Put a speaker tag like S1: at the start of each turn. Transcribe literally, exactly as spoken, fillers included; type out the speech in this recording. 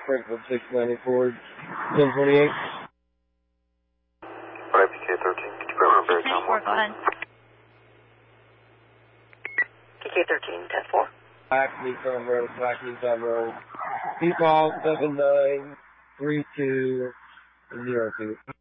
S1: Frankfurt six ninety-four, ten twenty-eight.
S2: Alright, P K thirteen, could you grab Barry Town one?
S3: Go ahead. P K thirteen, ten four.
S1: Acme Farm Road, Acme Farm Road. P call seven nine three two zero two.